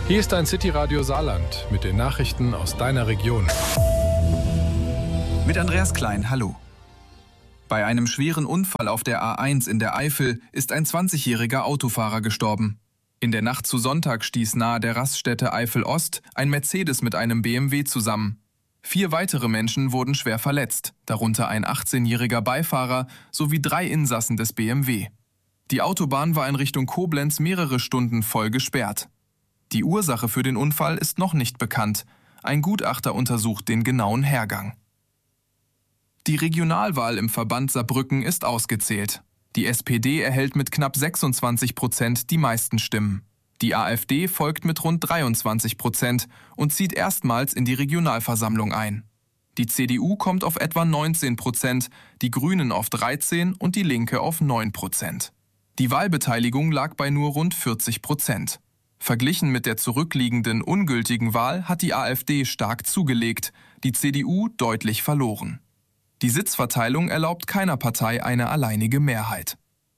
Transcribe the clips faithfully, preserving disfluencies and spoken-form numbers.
Hier ist dein City Radio Saarland mit den Nachrichten aus deiner Region. Mit Andreas Klein, hallo. Bei einem schweren Unfall auf der A eins in der Eifel ist ein zwanzigjähriger Autofahrer gestorben. In der Nacht zu Sonntag stieß nahe der Raststätte Eifel Ost ein Mercedes mit einem B M W zusammen. Vier weitere Menschen wurden schwer verletzt, darunter ein achtzehnjähriger Beifahrer sowie drei Insassen des B M W. Die Autobahn war in Richtung Koblenz mehrere Stunden voll gesperrt. Die Ursache für den Unfall ist noch nicht bekannt. Ein Gutachter untersucht den genauen Hergang. Die Regionalwahl im Verband Saarbrücken ist ausgezählt. Die S P D erhält mit knapp sechsundzwanzig Prozent die meisten Stimmen. Die AfD folgt mit rund dreiundzwanzig Prozent und zieht erstmals in die Regionalversammlung ein. Die C D U kommt auf etwa neunzehn Prozent, die Grünen auf dreizehn und die Linke auf neun Prozent. Die Wahlbeteiligung lag bei nur rund vierzig Prozent. Verglichen mit der zurückliegenden ungültigen Wahl hat die AfD stark zugelegt, die C D U deutlich verloren. Die Sitzverteilung erlaubt keiner Partei eine alleinige Mehrheit.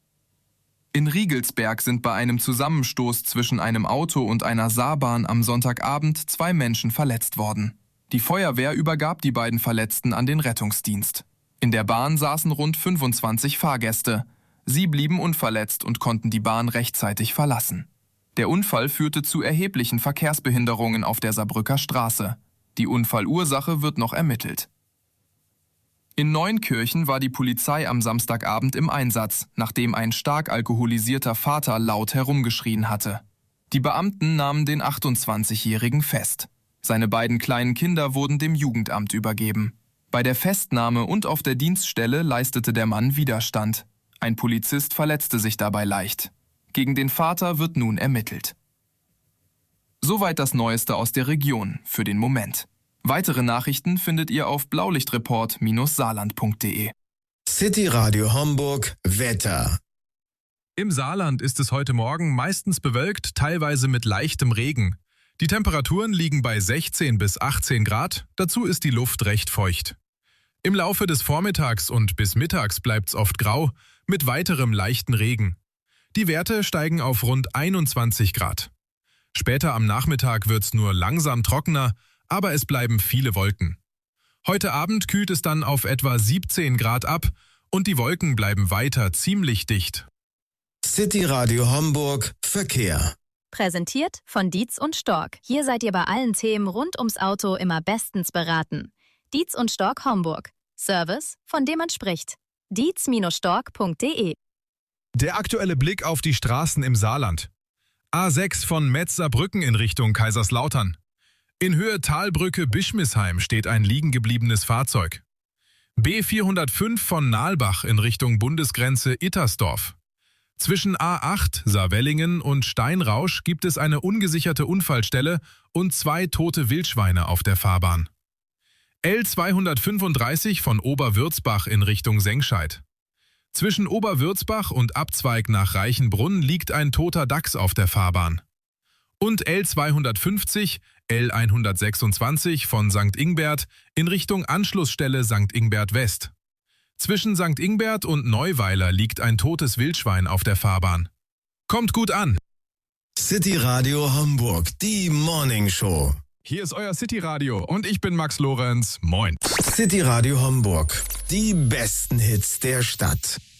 In Riegelsberg sind bei einem Zusammenstoß zwischen einem Auto und einer Saarbahn am Sonntagabend zwei Menschen verletzt worden. Die Feuerwehr übergab die beiden Verletzten an den Rettungsdienst. In der Bahn saßen rund fünfundzwanzig Fahrgäste. Sie blieben unverletzt und konnten die Bahn rechtzeitig verlassen. Der Unfall führte zu erheblichen Verkehrsbehinderungen auf der Saarbrücker Straße. Die Unfallursache wird noch ermittelt. In Neunkirchen war die Polizei am Samstagabend im Einsatz, nachdem ein stark alkoholisierter Vater laut herumgeschrien hatte. Die Beamten nahmen den achtundzwanzigjährigen fest. Seine beiden kleinen Kinder wurden dem Jugendamt übergeben. Bei der Festnahme und auf der Dienststelle leistete der Mann Widerstand. Ein Polizist verletzte sich dabei leicht. Gegen den Vater wird nun ermittelt. Soweit das Neueste aus der Region für den Moment. Weitere Nachrichten findet ihr auf blaulichtreport Bindestrich saarland punkt de. City Radio Homburg Wetter. Im Saarland ist es heute Morgen meistens bewölkt, teilweise mit leichtem Regen. Die Temperaturen liegen bei sechzehn bis achtzehn Grad, dazu ist die Luft recht feucht. Im Laufe des Vormittags und bis mittags bleibt es oft grau, mit weiterem leichten Regen. Die Werte steigen auf rund einundzwanzig Grad. Später am Nachmittag wird es nur langsam trockener, aber es bleiben viele Wolken. Heute Abend kühlt es dann auf etwa siebzehn Grad ab und die Wolken bleiben weiter ziemlich dicht. City Radio Homburg Verkehr. Präsentiert von Dietz und Stork. Hier seid ihr bei allen Themen rund ums Auto immer bestens beraten. Dietz und Stork Homburg. Service, von dem man spricht. dietz Stork punkt de. Der aktuelle Blick auf die Straßen im Saarland. A sechs von Metz-Saarbrücken in Richtung Kaiserslautern. In Höhe Talbrücke-Bischmisheim steht ein liegengebliebenes Fahrzeug. B vierhundertfünf von Nalbach in Richtung Bundesgrenze Ittersdorf. Zwischen A acht, Saarwellingen und Steinrausch gibt es eine ungesicherte Unfallstelle und zwei tote Wildschweine auf der Fahrbahn. L zweihundertfünfunddreißig von Oberwürzbach in Richtung Sengscheid. Zwischen Oberwürzbach und Abzweig nach Reichenbrunn liegt ein toter Dachs auf der Fahrbahn. Und L zweihundertfünfzig, L hundertsechsundzwanzig von Sankt Ingbert in Richtung Anschlussstelle Sankt Ingbert West. Zwischen Sankt Ingbert und Neuweiler liegt ein totes Wildschwein auf der Fahrbahn. Kommt gut an! City Radio Homburg, die Morning Show. Hier ist euer City Radio und ich bin Max Lorenz. Moin. City Radio Homburg, die besten Hits der Stadt.